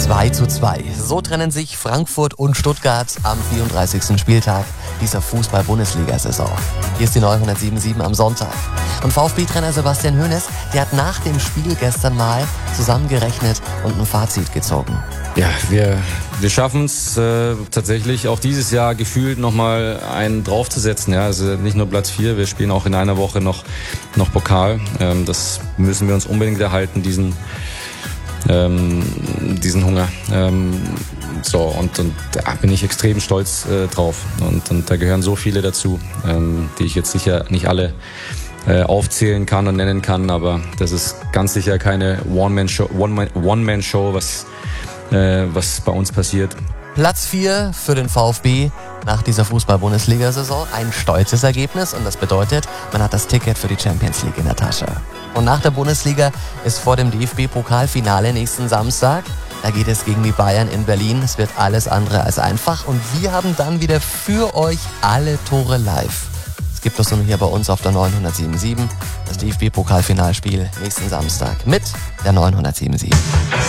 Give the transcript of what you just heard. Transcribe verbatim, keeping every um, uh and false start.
zwei zu zwei. So trennen sich Frankfurt und Stuttgart am vierunddreißigsten Spieltag dieser Fußball-Bundesliga-Saison. Hier ist die neunhundertsiebenundsiebzig am Sonntag. Und VfB-Trainer Sebastian Hoeneß, der hat nach dem Spiel gestern mal zusammengerechnet und ein Fazit gezogen. Ja, wir, wir schaffen es äh, tatsächlich auch dieses Jahr gefühlt nochmal einen draufzusetzen. Ja, also nicht nur Platz vier, wir spielen auch in einer Woche noch, noch Pokal. Ähm, das müssen wir uns unbedingt erhalten, diesen, ähm, diesen Hunger. Ähm, so, und, und da bin ich extrem stolz äh, drauf. Und, und da gehören so viele dazu, ähm, die ich jetzt sicher nicht alle äh, aufzählen kann und nennen kann. Aber das ist ganz sicher keine One-Man-Show, One-Man, One-Man-Show, was was bei uns passiert. Platz vier für den VfB nach dieser Fußball-Bundesliga-Saison. Ein stolzes Ergebnis und das bedeutet, man hat das Ticket für die Champions League in der Tasche. Und nach der Bundesliga ist vor dem D F B-Pokalfinale nächsten Samstag. Da geht es gegen die Bayern in Berlin. Es wird alles andere als einfach und wir haben dann wieder für euch alle Tore live. Es gibt das nun hier bei uns auf der neunhundertsiebenundsiebzig, das D F B-Pokalfinalspiel nächsten Samstag mit der neunhundertsiebenundsiebzig.